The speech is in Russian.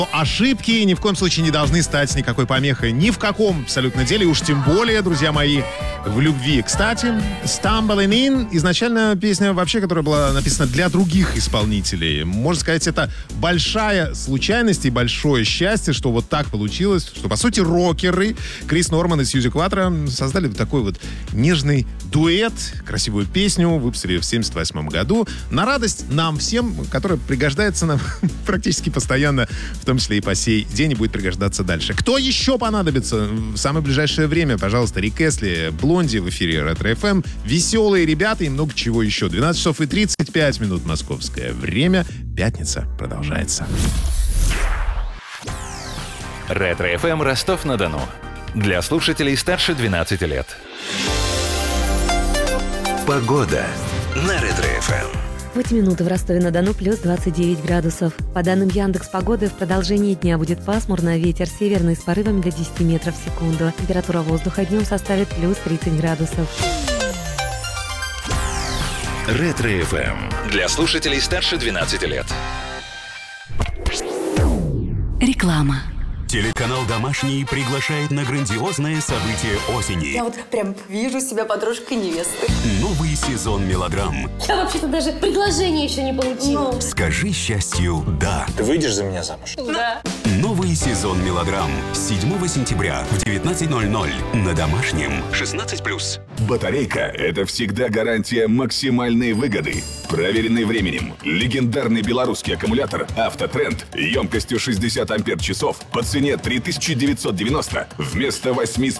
Ошибки ни в коем случае не должны стать никакой помехой ни в каком абсолютно деле, уж тем более, друзья мои, в любви. Кстати, Stumbling In изначально песня вообще, которая была написана для других исполнителей. Можно сказать, это большая случайность и большое счастье, что вот так получилось, что, по сути, рокеры Крис Норман и Сьюзи Кватро создали такой вот нежный дуэт, красивую песню, выпустили в 1978 году. На радость нам всем, которая пригождается нам практически постоянно, в том числе и по сей день, и будет пригождаться дальше. Кто еще понадобится в самое ближайшее время? Пожалуйста, Рик Эсли, Блонди в эфире Ретро ФМ, веселые ребята и много чего еще. 12 часов и 35 минут московское время. Пятница продолжается. Ретро ФМ Ростов-на-Дону. Для слушателей старше 12 лет. Погода на Ретро ФМ. В эти минуты в Ростове-на-Дону плюс 29 градусов. По данным Яндекс.Погоды, в продолжении дня будет пасмурно, ветер северный с порывами до 10 метров в секунду. Температура воздуха днем составит плюс 30 градусов. Ретро ФМ. Для слушателей старше 12 лет. Реклама. Телеканал «Домашний» приглашает на грандиозное событие осени. Я вот прям вижу себя подружкой невесты. Новый сезон мелодрам. Я вообще-то даже предложение еще не получила. «Скажи счастью «да». Ты выйдешь за меня замуж? Да. Новый сезон мелодрам. 7 сентября в 19:00 на Домашнем. 16+. Батарейка – это всегда гарантия максимальной выгоды. Проверенный временем. Легендарный белорусский аккумулятор «Автотренд» емкостью 60 ампер-часов по цене 3990 вместо 8,5